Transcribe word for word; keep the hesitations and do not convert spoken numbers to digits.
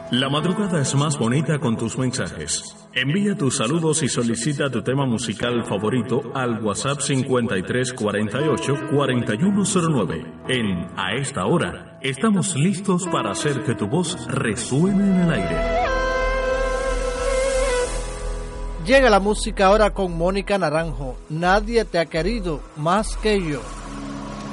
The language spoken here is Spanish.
La madrugada es más bonita con tus mensajes. Envía tus saludos y solicita tu tema musical favorito al WhatsApp cincuenta y tres cuarenta y ocho cuarenta y uno cero nueve. En A Esta Hora, estamos listos para hacer que tu voz resuene en el aire. Llega la música ahora con Mónica Naranjo. Nadie te ha querido más que yo.